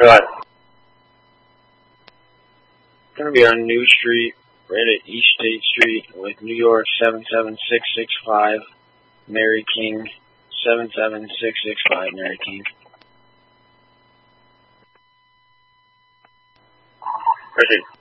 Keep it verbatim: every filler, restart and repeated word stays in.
Go ahead. Going to be on New Street, right at East State Street, with New York seven seven six six five, Mary King, seven seven six six five, Mary King. Proceed.